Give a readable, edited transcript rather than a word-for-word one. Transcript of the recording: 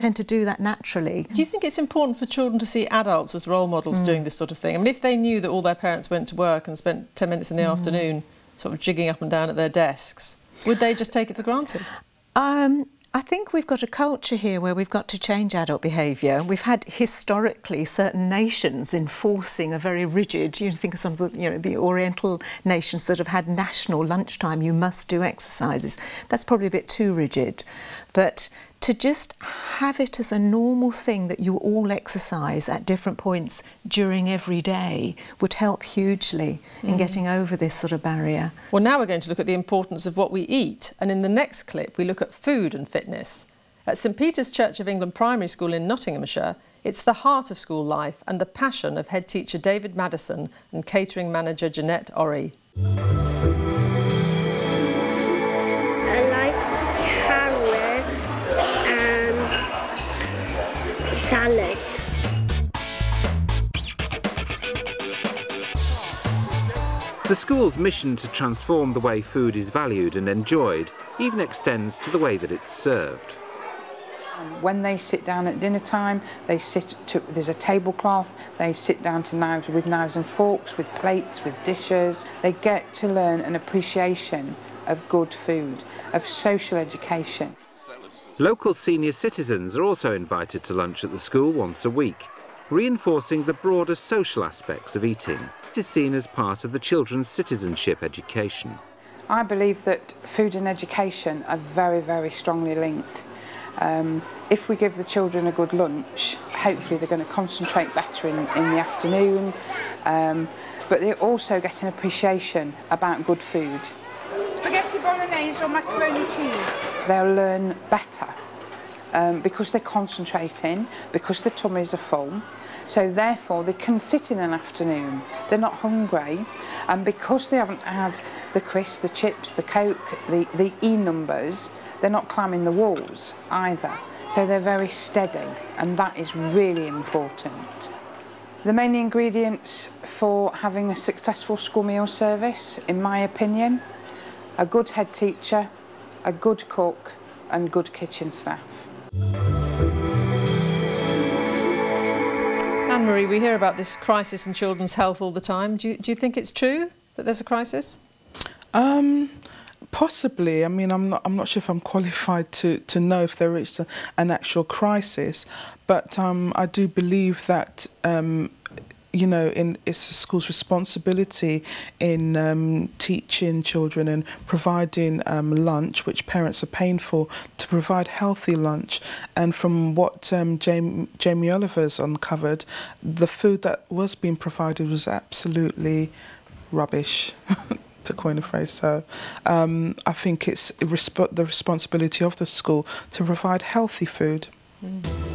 tend to do that naturally. Do you think it's important for children to see adults as role models doing this sort of thing? I mean, if they knew that all their parents went to work and spent 10 minutes in the afternoon sort of jigging up and down at their desks, would they just take it for granted? I think we've got a culture here where we've got to change adult behaviour. We've had historically certain nations enforcing a very rigid, you think of some of the, the Oriental nations that have had national lunchtime, you must do exercises. That's probably a bit too rigid. But to just have it as a normal thing that you all exercise at different points during every day would help hugely in getting over this sort of barrier. Well, now we're going to look at the importance of what we eat, and in the next clip we look at food and fitness. At St Peter's Church of England Primary School in Nottinghamshire, it's the heart of school life and the passion of head teacher David Madison and catering manager Jeanette Orry. Salad. The school's mission to transform the way food is valued and enjoyed even extends to the way that it's served. When they sit down at dinner time, there's a tablecloth, they sit down to with knives and forks, with plates, with dishes. They get to learn an appreciation of good food, of social education. Local senior citizens are also invited to lunch at the school once a week, reinforcing the broader social aspects of eating. It is seen as part of the children's citizenship education. I believe that food and education are very, very strongly linked. If we give the children a good lunch, hopefully they're going to concentrate better in the afternoon, but they also get an appreciation about good food. Spaghetti bolognese or macaroni cheese? They'll learn better because they're concentrating, because their tummies are full, so therefore they can sit in an afternoon, they're not hungry, and because they haven't had the crisps, the chips, the Coke, the E numbers, they're not climbing the walls either, so they're very steady, and that is really important. The main ingredients for having a successful school meal service, in my opinion, a good head teacher, a good cook and good kitchen staff. Anne-Marie, we hear about this crisis in children's health all the time. Do you think it's true that there's a crisis? Possibly. I mean, I'm not sure if I'm qualified to know if there is an actual crisis, but I do believe that it's the school's responsibility in teaching children and providing lunch, which parents are paying for, to provide healthy lunch. And from what Jamie Oliver's uncovered, the food that was being provided was absolutely rubbish, to coin a phrase. So I think it's the responsibility of the school to provide healthy food.